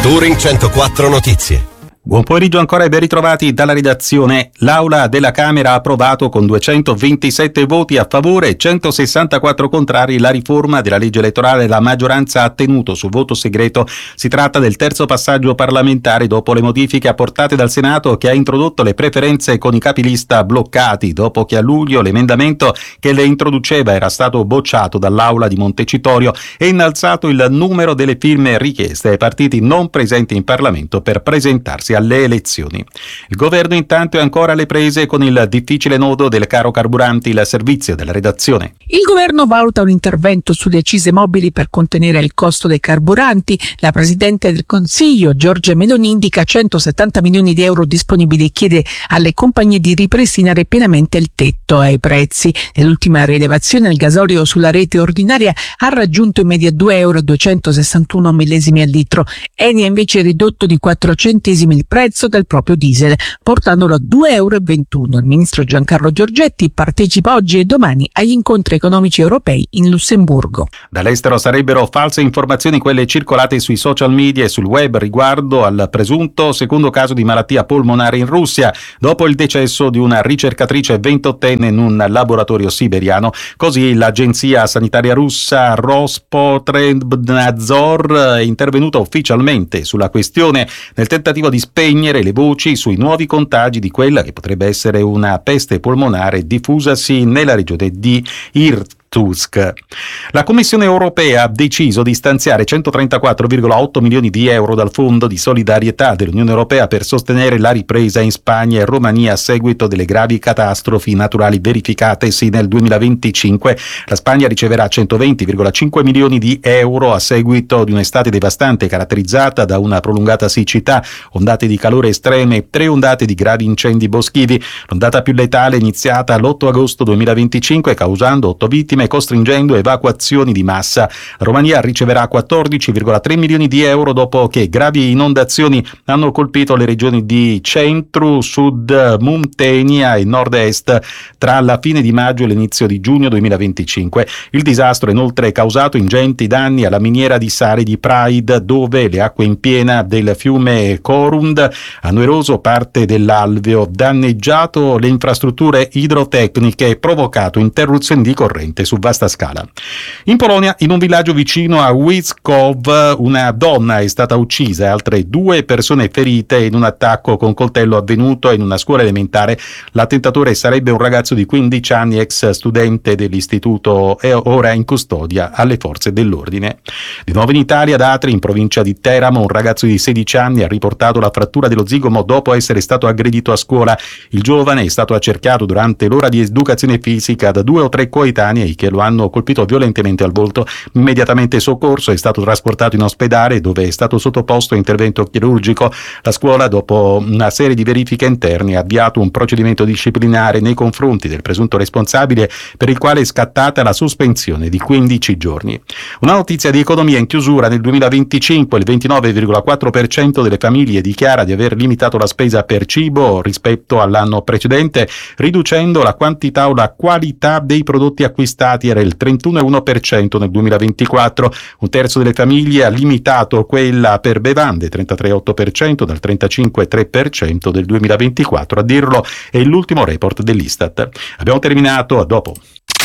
Touring 104 Notizie. Buon pomeriggio ancora e ben ritrovati dalla redazione. L'Aula della Camera ha approvato con 227 voti a favore e 164 contrari la riforma della legge elettorale. La maggioranza ha tenuto sul voto segreto. Si tratta del terzo passaggio parlamentare dopo le modifiche apportate dal Senato, che ha introdotto le preferenze con i capilista bloccati, dopo che a luglio l'emendamento che le introduceva era stato bocciato dall'Aula di Montecitorio e innalzato il numero delle firme richieste ai partiti non presenti in Parlamento per presentarsi alle elezioni. Il governo intanto è ancora alle prese con il difficile nodo del caro carburanti. Il servizio della redazione. Il governo valuta un intervento sulle accise mobili per contenere il costo dei carburanti. La Presidente del Consiglio, Giorgia Meloni, indica 170 milioni di euro disponibili e chiede alle compagnie di ripristinare pienamente il tetto ai prezzi. Nell'ultima rilevazione il gasolio sulla rete ordinaria ha raggiunto in media 2,261 millesimi al litro. Eni ha invece ridotto di 4 centesimi il prezzo del proprio diesel, portandolo a 2,21 €. Il ministro Giancarlo Giorgetti partecipa oggi e domani agli incontri economici europei in Lussemburgo. Dall'estero sarebbero false informazioni quelle circolate sui social media e sul web riguardo al presunto secondo caso di malattia polmonare in Russia, dopo il decesso di una ricercatrice 28enne in un laboratorio siberiano. Così l'agenzia sanitaria russa Rospotrebnadzor è intervenuta ufficialmente sulla questione nel tentativo di spegnere le voci sui nuovi contagi di quella che potrebbe essere una peste polmonare diffusasi nella regione di Irkutsk. La Commissione europea ha deciso di stanziare 134,8 milioni di euro dal Fondo di solidarietà dell'Unione Europea per sostenere la ripresa in Spagna e Romania a seguito delle gravi catastrofi naturali verificatesi nel 2025. La Spagna riceverà 120,5 milioni di euro a seguito di un'estate devastante caratterizzata da una prolungata siccità, ondate di calore estreme e 3 ondate di gravi incendi boschivi. L'ondata più letale è iniziata l'8 agosto 2025 causando 8 vittime e costringendo evacuazioni di massa. La Romania riceverà 14,3 milioni di euro dopo che gravi inondazioni hanno colpito le regioni di centro, sud, Muntenia e nord-est tra la fine di maggio e l'inizio di giugno 2025. Il disastro ha inoltre causato ingenti danni alla miniera di sale di Praid, dove le acque in piena del fiume Corund hanno eroso parte dell'alveo, danneggiato le infrastrutture idrotecniche e provocato interruzioni di corrente su vasta scala. In Polonia, in un villaggio vicino a Wisków, una donna è stata uccisa e altre 2 persone ferite in un attacco con coltello avvenuto in una scuola elementare. L'attentatore sarebbe un ragazzo di 15 anni, ex studente dell'istituto e ora in custodia alle forze dell'ordine. Di nuovo in Italia, ad Atri, in provincia di Teramo, un ragazzo di 16 anni ha riportato la frattura dello zigomo dopo essere stato aggredito a scuola. Il giovane è stato accerchiato durante l'ora di educazione fisica da 2 o 3 coetanei che lo hanno colpito violentemente al volto. Immediatamente soccorso, è stato trasportato in ospedale dove è stato sottoposto a intervento chirurgico. La scuola, dopo una serie di verifiche interne, ha avviato un procedimento disciplinare nei confronti del presunto responsabile, per il quale è scattata la sospensione di 15 giorni. Una notizia di economia in chiusura: nel 2025 il 29,4% delle famiglie dichiara di aver limitato la spesa per cibo rispetto all'anno precedente, riducendo la quantità o la qualità dei prodotti acquistati. Era il 31,1% nel 2024. Un terzo delle famiglie ha limitato quella per bevande, 33,8% dal 35,3% del 2024. A dirlo è l'ultimo report dell'Istat. Abbiamo terminato, a dopo.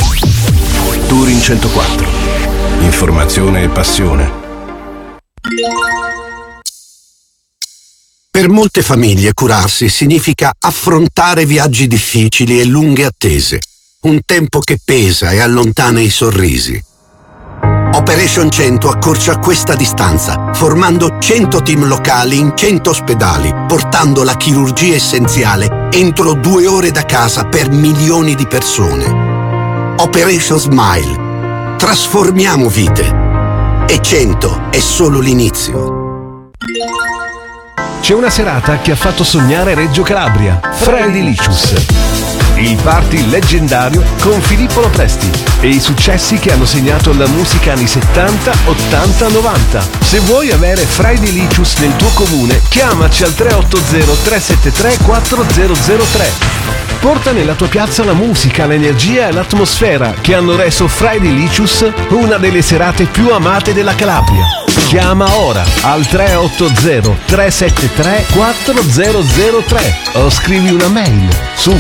Touring 104. Informazione e passione. Per molte famiglie curarsi significa affrontare viaggi difficili e lunghe attese. Un tempo che pesa e allontana i sorrisi. Operation 100 accorcia questa distanza, formando 100 team locali in 100 ospedali, portando la chirurgia essenziale entro 2 ore da casa per milioni di persone. Operation Smile. Trasformiamo vite. E 100 è solo l'inizio. C'è una serata che ha fatto sognare Reggio Calabria. Fridylicious. Il party leggendario con Filippo Lopresti e i successi che hanno segnato la musica anni 70, 80, 90. Se vuoi avere Fridylicious nel tuo comune, chiamaci al 380 373 4003. Porta nella tua piazza la musica, l'energia e l'atmosfera che hanno reso Fridylicious una delle serate più amate della Calabria. Chiama ora al 380-373-4003 o scrivi una mail su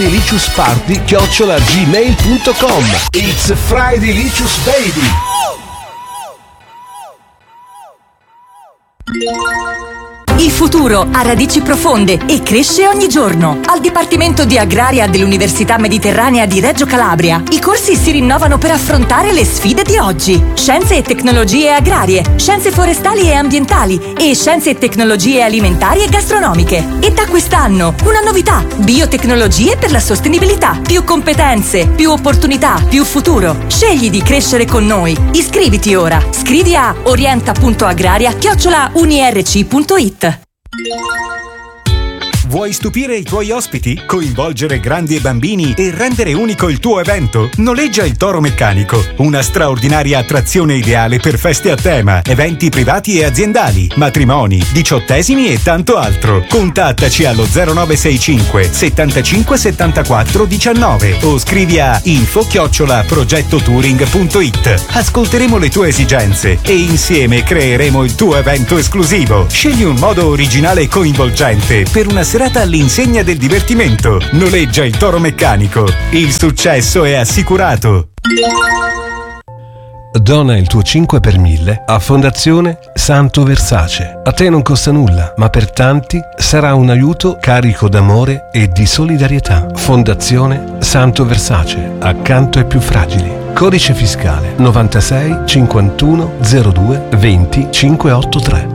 fridayliciousparty@gmail.com. It's Fridaylicious Baby! Il futuro ha radici profonde e cresce ogni giorno. Al Dipartimento di Agraria dell'Università Mediterranea di Reggio Calabria, i corsi si rinnovano per affrontare le sfide di oggi. Scienze e tecnologie agrarie, scienze forestali e ambientali e scienze e tecnologie alimentari e gastronomiche. E da quest'anno una novità: biotecnologie per la sostenibilità. Più competenze, più opportunità, più futuro. Scegli di crescere con noi. Iscriviti ora. Scrivi a orienta.agraria@unirc.it. Vuoi stupire i tuoi ospiti? Coinvolgere grandi e bambini e rendere unico il tuo evento? Noleggia il Toro Meccanico, una straordinaria attrazione ideale per feste a tema, eventi privati e aziendali, matrimoni, diciottesimi e tanto altro. Contattaci allo 0965 75 74 19 o scrivi a info@progettotouring.it. Ascolteremo le tue esigenze e insieme creeremo il tuo evento esclusivo. Scegli un modo originale e coinvolgente per una serata all'insegna del divertimento. Noleggia il Toro Meccanico. Il successo è assicurato. Dona il tuo 5 per 1000 a Fondazione Santo Versace. A te non costa nulla, ma per tanti sarà un aiuto carico d'amore e di solidarietà. Fondazione Santo Versace, accanto ai più fragili. Codice fiscale 96 51 02 20 583.